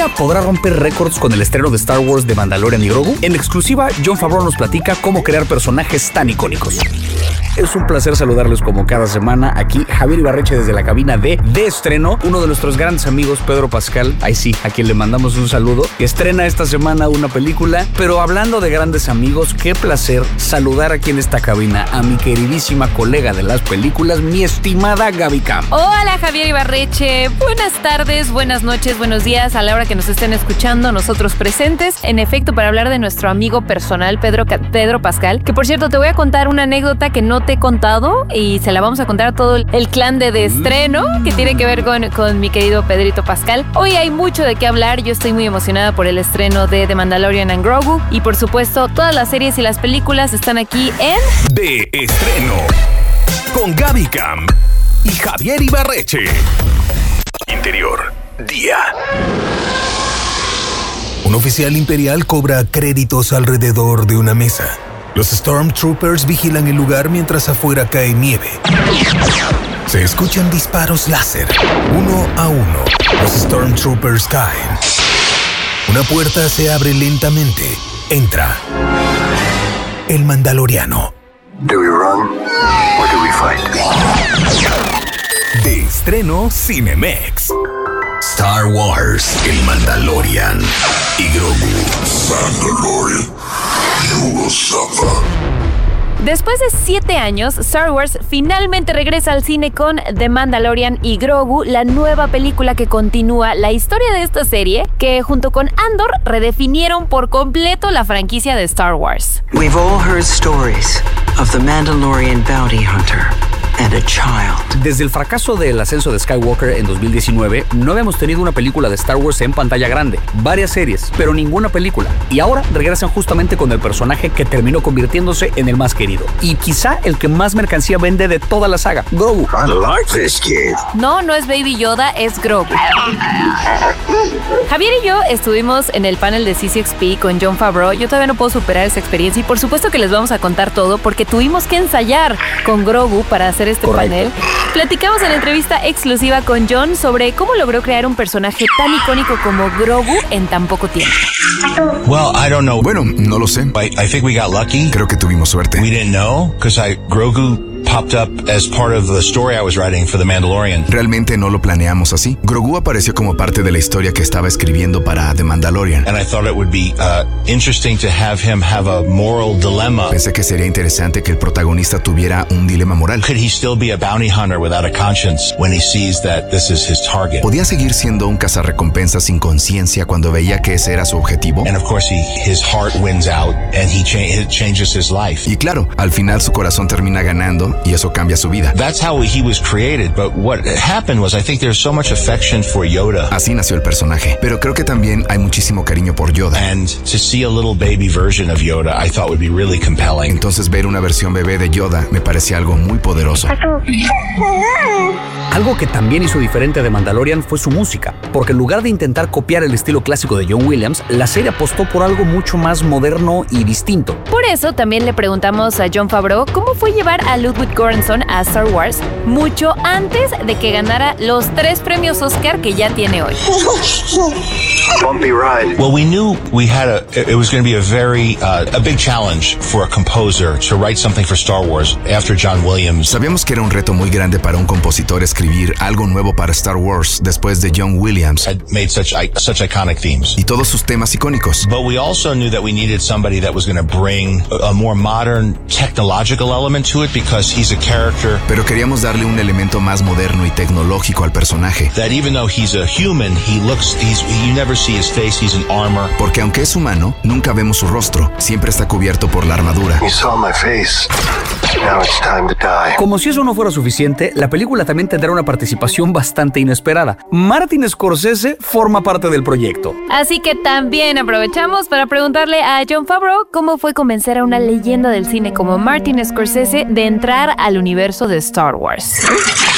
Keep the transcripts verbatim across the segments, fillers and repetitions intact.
¿Ella podrá romper récords con el estreno de Star Wars de Mandalorian y Grogu? En exclusiva, Jon Favreau nos platica cómo crear personajes tan icónicos. Es un placer saludarles como cada semana. Aquí Javier Ibarreche desde la cabina de De Estreno. Uno de nuestros grandes amigos, Pedro Pascal, ahí sí, a quien le mandamos un saludo, que estrena esta semana una película. Pero hablando de grandes amigos, qué placer saludar aquí en esta cabina a mi queridísima colega de las películas, mi estimada Gaby Cam. Hola Javier Ibarreche, buenas tardes, buenas noches, buenos días a la hora que nos estén escuchando, nosotros presentes, en efecto, para hablar de nuestro amigo personal, Pedro, Pedro Pascal, que por cierto te voy a contar una anécdota que no te he contado y se la vamos a contar a todo el, el clan de De Estreno, que tiene que ver con, con mi querido Pedrito Pascal. Hoy hay mucho de qué hablar, yo estoy muy emocionada por el estreno de The Mandalorian and Grogu y por supuesto todas las series y las películas están aquí en De Estreno con Gaby Cam y Javier Ibarreche. Interior, día. Un oficial imperial cobra créditos alrededor de una mesa. Los Stormtroopers vigilan el lugar mientras afuera cae nieve. Se escuchan disparos láser, uno a uno. Los Stormtroopers caen. Una puerta se abre lentamente. Entra el Mandaloriano. Do we run or do we fight? De Estreno Cinemex. Star Wars, el Mandalorian y Grogu. Mandalorian, you will suffer. Después de siete años, Star Wars finalmente regresa al cine con The Mandalorian y Grogu, la nueva película que continúa la historia de esta serie, que junto con Andor redefinieron por completo la franquicia de Star Wars. We've all heard stories of the Mandalorian bounty hunter and a child. Desde el fracaso del ascenso de Skywalker en dos mil diecinueve, no habíamos tenido una película de Star Wars en pantalla grande. Varias series, pero ninguna película. Y ahora regresan justamente con el personaje que terminó convirtiéndose en el más querido. Y quizá el que más mercancía vende de toda la saga, Grogu. I like this kid. No, no es Baby Yoda, es Grogu. Javier y yo estuvimos en el panel de C C X P con Jon Favreau. Yo todavía no puedo superar esa experiencia y por supuesto que les vamos a contar todo porque tuvimos que ensayar con Grogu para hacer este Correcto. panel. Platicamos en la entrevista exclusiva con Jon sobre cómo logró crear un personaje tan icónico como Grogu en tan poco tiempo. Well, I don't know. Bueno, no lo sé. I, I think we got lucky. Creo que tuvimos suerte. We didn't know because I Grogu popped up as part of the story I was writing for The Mandalorian. Realmente no lo planeamos así. Grogu apareció como parte de la historia que estaba escribiendo para The Mandalorian. And I thought it would be uh, interesting to have him have a moral dilemma. Pensé que sería interesante que el protagonista tuviera un dilema moral. Could he still be a bounty hunter without a conscience when he sees that this is his target? ¿Podía seguir siendo un cazarrecompensas sin conciencia cuando veía que ese era su objetivo? And of course he, his heart wins out and he cha- it changes his life. Y claro, al final su corazón termina ganando y eso cambia su vida. That's how he was created, but what happened was I think there's so much affection for Yoda. Así nació el personaje, pero creo que también hay muchísimo cariño por Yoda. And to see a little baby version of Yoda I thought would be really compelling. Entonces ver una versión bebé de Yoda me parecía algo muy poderoso. Algo que también hizo diferente de Mandalorian fue su música, porque en lugar de intentar copiar el estilo clásico de John Williams, la serie apostó por algo mucho más moderno y distinto. Por eso también le preguntamos a Jon Favreau cómo fue llevar a Ludwig Göransson a Star Wars mucho antes de que ganara los tres premios Oscar que ya tiene hoy. Bumpy ride. Well, we knew we had a, it was going to be a very, uh, a big challenge for a composer to write something for Star Wars after John Williams. Sabíamos que era un reto muy grande para un compositor escribir algo nuevo para Star Wars después de John Williams. Had made such, such iconic themes. Y todos sus temas icónicos. But we also knew that we needed somebody that was going to bring a, a more modern technological element to it because he's a character. Pero queríamos darle un elemento más moderno y tecnológico al personaje. That even though he's a human, he looks, he's, you never see his face, he's in armor. Porque aunque es humano, nunca vemos su rostro, siempre está cubierto por la armadura. You saw my face. Now it's time to die. Como si eso no fuera suficiente, la película también tendrá una participación bastante inesperada. Martin Scorsese forma parte del proyecto. Así que también aprovechamos para preguntarle a Jon Favreau cómo fue convencer a una leyenda del cine como Martin Scorsese de entrar al universo de Star Wars.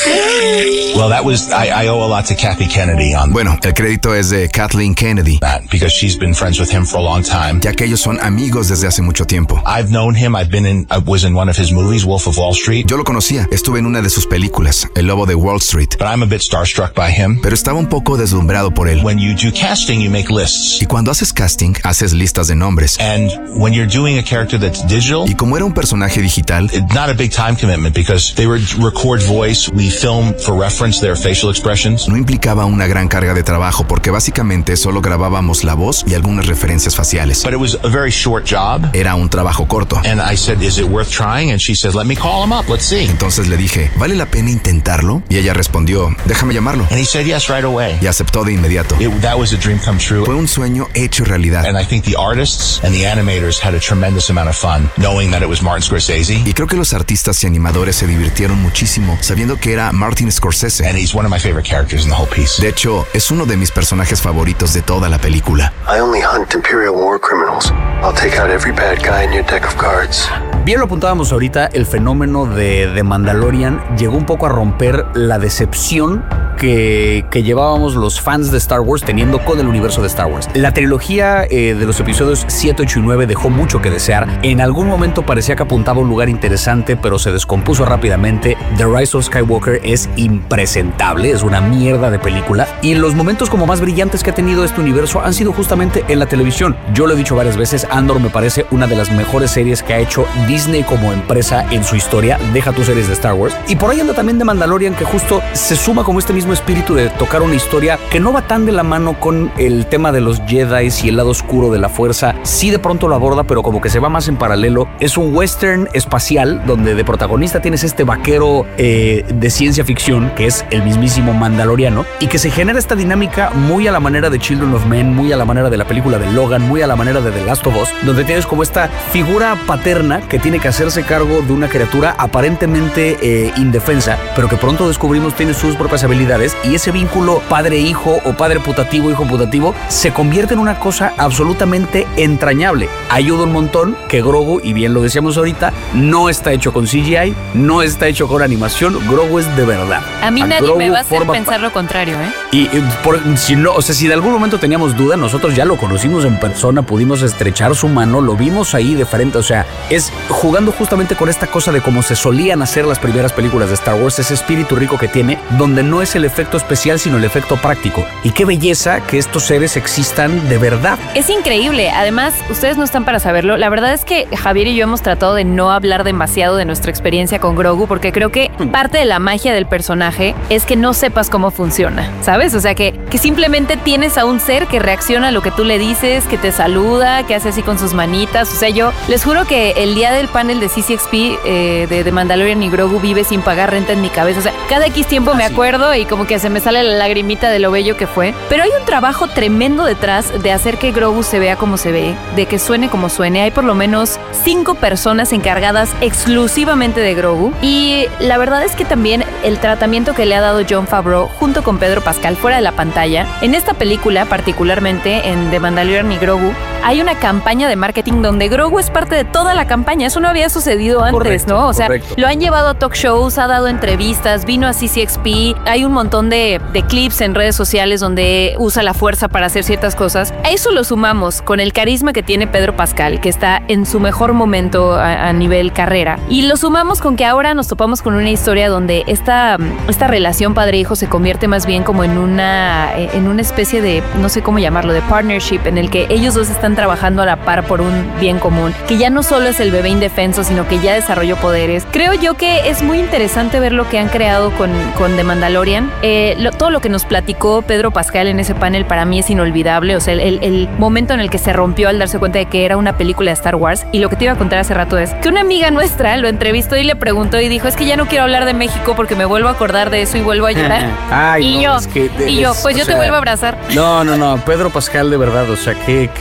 Well, that was, I, I owe a lot to Kathy Kennedy on Bueno, el crédito es de Kathleen Kennedy, that because she's been friends with him for a long time. ya que ellos son amigos desde hace mucho tiempo. I've known him. I've been in, I was in one of his movies, Wolf of Wall Street, Yo lo conocía, estuve en una de sus películas, El Lobo de Wall Street, but I'm a bit starstruck by him. pero estaba un poco deslumbrado por él. When you do casting, you make lists. Y cuando haces casting, haces listas de nombres. And when you're doing a character that's digital, Y como era un personaje digital, it's not a big time commitment because they would record voice. We film for reference their facial expressions. no implicaba una gran carga de trabajo porque básicamente solo grabábamos la voz y algunas referencias faciales. But it was a very short job. Era un trabajo corto. And I said, is it worth trying? And she says, let me call him up. Let's see. Entonces le dije, ¿vale la pena intentarlo? Y ella respondió, déjame llamarlo. And he said yes right away. Y aceptó de inmediato. It, that was a dream come true. Fue un sueño hecho realidad. And I think the artists and the animators had a tremendous amount of fun knowing that it was Martin Scorsese. Y creo que los artistas y animadores se divirtieron muchísimo sabiendo que era Martin Scorsese. And he's one of my favorite characters in the whole piece. De hecho, es uno de mis personajes favoritos de toda la película. I only hunt Imperial war criminals. I'll take out every bad guy in your deck of cards. Bien lo apuntábamos ahorita, el fenómeno de, de Mandalorian llegó un poco a romper la decepción que, que llevábamos los fans de Star Wars teniendo con el universo de Star Wars. La trilogía eh, de los episodios siete, ocho y nueve dejó mucho que desear. En algún momento parecía que apuntaba a un lugar interesante, pero se descompuso rápidamente. The Rise of Skywalker es impresentable, es una mierda de película. Y los momentos como más brillantes que ha tenido este universo han sido justamente en la televisión. Yo lo he dicho varias veces, Andor me parece una de las mejores series que ha hecho Disney como empresa en su historia. Deja tus series de Star Wars. Y por ahí anda también de Mandalorian, que justo se suma como este mismo espíritu de tocar una historia que no va tan de la mano con el tema de los Jedi y el lado oscuro de la fuerza. Sí de pronto lo aborda, pero como que se va más en paralelo. Es un western espacial donde de protagonista tienes este vaquero eh, de ciencia ficción que es el mismísimo Mandaloriano, y que se genera esta dinámica muy a la manera de Children of Men, muy a la manera de la película de Logan, muy a la manera de The Last of Us, donde tienes como esta figura paterna que tiene que hacerse cargo de una criatura aparentemente eh, indefensa, pero que pronto descubrimos tiene sus propias habilidades, y ese vínculo padre-hijo o padre putativo, hijo putativo, se convierte en una cosa absolutamente entrañable. Ayuda un montón que Grogu, y bien lo decíamos ahorita, no está hecho con C G I, no está hecho con animación. Grogu es de verdad. A mí A nadie Grogu me va a hacer forma pensar lo contrario, ¿eh? Y, y por, si no, o sea, si de algún momento teníamos duda, nosotros ya lo conocimos en persona, pudimos estrechar su mano, lo vimos ahí de frente. O sea, es jugando justamente con esta cosa de cómo se solían hacer las primeras películas de Star Wars, ese espíritu rico que tiene, donde no es el efecto especial, sino el efecto práctico. Y qué belleza que estos seres existan de verdad. Es increíble. Además, ustedes no están para saberlo. La verdad es que Javier y yo hemos tratado de no hablar demasiado de nuestra experiencia con Grogu, porque creo que parte de la magia del personaje es que no sepas cómo funciona, ¿sabes? O sea, que, que simplemente tienes a un ser que reacciona a lo que tú le dices, que te saluda, que hace así con sus manitas. O sea, yo les juro que el día del panel de C C X P eh, de, de Mandalorian y Grogu vive sin pagar renta en mi cabeza. O sea, cada X tiempo me acuerdo y como que se me sale la lagrimita de lo bello que fue. Pero hay un trabajo tremendo detrás de hacer que Grogu se vea como se ve, de que suene como suene. Hay por lo menos cinco personas encargadas exclusivamente de Grogu. Y la verdad es que también el tratamiento que le ha dado Jon Favreau junto con Pedro Pascal fuera de la pantalla, en esta película particularmente, en The Mandalorian y Grogu, hay una campaña de marketing donde Grogu es parte de toda la campaña. Eso no había sucedido antes, Correcto, ¿no? O sea, correcto. lo han llevado a talk shows, ha dado entrevistas, vino a C C X P, hay un montón de, de clips en redes sociales donde usa la fuerza para hacer ciertas cosas. A eso lo sumamos con el carisma que tiene Pedro Pascal, que está en su mejor momento a, a nivel carrera, y lo sumamos con que ahora nos topamos con una historia donde esta, esta relación padre-hijo se convierte más bien como en una, en una especie de, no sé cómo llamarlo, de partnership, en el que ellos dos están trabajando a la par por un bien común, que ya no solo es el bebé indefenso, sino que ya desarrolló poderes. Creo yo que es muy interesante ver lo que han creado con, con The Mandalorian. Eh, lo, todo lo que nos platicó Pedro Pascal en ese panel para mí es inolvidable. O sea, el, el, el momento en el que se rompió al darse cuenta de que era una película de Star Wars. Y lo que te iba a contar hace rato es que una amiga nuestra lo entrevistó y le preguntó y dijo, es que ya no quiero hablar de México porque me vuelvo a acordar de eso y vuelvo a llorar. Ay, y no, yo, es que de- y yo, es- pues o yo te sea, vuelvo a abrazar. No, no, no, Pedro Pascal de verdad, o sea, qué, qué figura.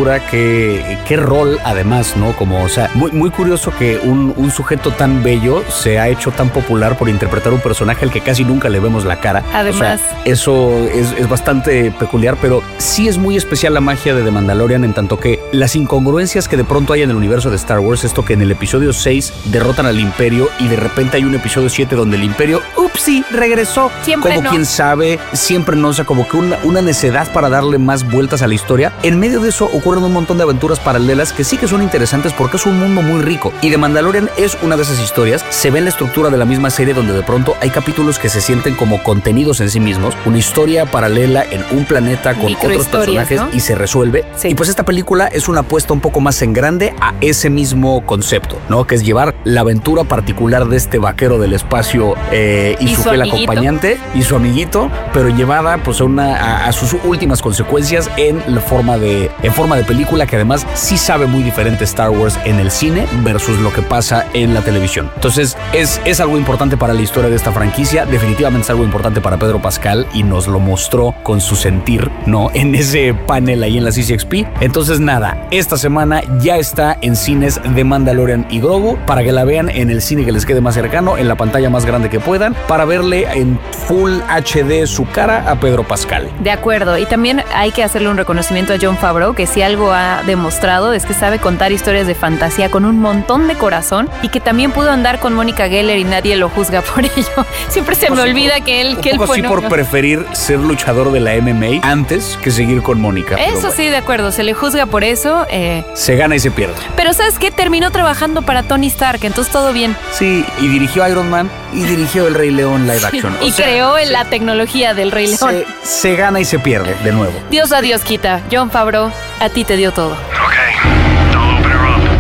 aventura, qué, qué rol además, ¿no? Como, o sea, muy, muy curioso que un, un sujeto tan bello se ha hecho tan popular por interpretar un personaje al que casi nunca le vemos la cara. Además. O sea, eso es, es bastante peculiar, pero sí es muy especial la magia de The Mandalorian, en tanto que las incongruencias que de pronto hay en el universo de Star Wars, esto que en el episodio seis derrotan al Imperio y de repente hay un episodio siete donde el Imperio, upsi, regresó. Siempre como no. quien sabe, siempre no, o sea, como que una, una necedad para darle más vueltas a la historia. En medio de eso ocurren un montón de aventuras paralelas que sí que son interesantes porque es un mundo muy rico. Y The Mandalorian es una de esas historias. Se ve en la estructura de la misma serie donde de pronto hay capítulos que se sienten como contenidos en sí mismos, una historia paralela en un planeta con otros personajes, ¿no? Y se resuelve. Sí. Y pues esta película es una apuesta un poco más en grande a ese mismo concepto, ¿no? Que es llevar la aventura particular de este vaquero del espacio eh, y, y su fiel acompañante y su amiguito, pero llevada pues a, una, a, a sus últimas consecuencias en la forma de en forma de película, que además sí sabe muy diferente Star Wars en el cine versus lo que pasa en la televisión. Entonces es, es algo importante para la historia de esta franquicia, definitivamente es algo importante para Pedro Pascal y nos lo mostró con su sentir, ¿no? En ese panel ahí en la C C X P. Entonces nada, esta semana ya está en cines The Mandalorian y Grogu, para que la vean en el cine que les quede más cercano, en la pantalla más grande que puedan, para verle en Full H D su cara a Pedro Pascal. De acuerdo, y también hay que hacerle un reconocimiento a Jon Favreau, que si algo ha demostrado es que sabe contar historias de fantasía con un montón de corazón y que también pudo andar con Mónica Geller y nadie lo juzga por ello. Siempre se me pues olvida que él... Un que poco él fue así no, por no. preferir ser luchador de la M M A antes que seguir con Mónica. Eso bueno. Sí, de acuerdo, se le juzga por eso. Eh... Se gana y se pierde. Pero ¿sabes qué? Terminó trabajando para Tony Stark, entonces todo bien. Sí, y dirigió Iron Man y dirigió El Rey León live action. Y sea, creó en la tecnología del Rey León. Se, se gana y se pierde, de nuevo. Dios a Dios quita. Jon Favreau, a ti te dio todo. Okay, I'll open her up.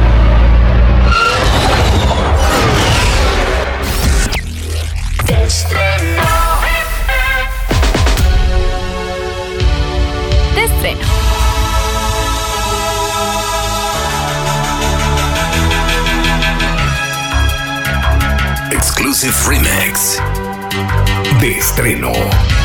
De estreno. Exclusive Remix. De estreno.